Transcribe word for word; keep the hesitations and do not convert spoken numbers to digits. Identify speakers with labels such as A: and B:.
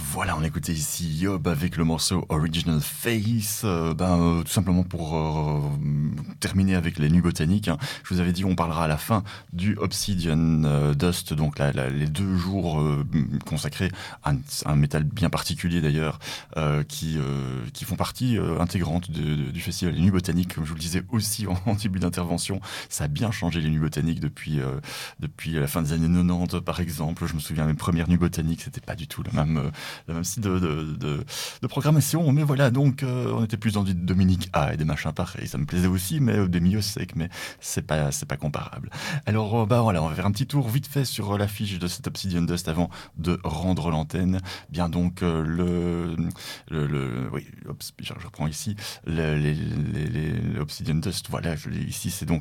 A: Voilà, on écoutait ici Yob avec le morceau Original Face, euh, ben, euh, tout simplement pour euh, terminer avec les nuits botaniques. Hein. Je vous avais dit on parlera à la fin du Obsidian euh, Dust, donc la, la, les deux jours euh, consacrés à un, à un métal bien particulier d'ailleurs, euh, qui, euh, qui font partie euh, intégrante de, de, du festival des nuits botaniques. Comme je vous le disais aussi en, en début d'intervention, ça a bien changé les nuits botaniques depuis, euh, depuis la fin des années quatre-vingt-dix par exemple. Je me souviens mes premières nuits botaniques, c'était pas du tout la même... Euh, le même style de, de, de, de programmation, mais voilà, donc euh, on était plus dans du Dominique A et des machins pareils, ça me plaisait aussi, mais euh, des milieux secs, mais c'est pas, c'est pas comparable. Alors, euh, bah voilà, on va faire un petit tour vite fait sur euh, l'affiche de cet Obsidian Dust avant de rendre l'antenne. Bien donc, euh, le, le, le, oui, je reprends ici, le, les, les, les, Obsidian Dust, voilà, je l'ai ici, c'est donc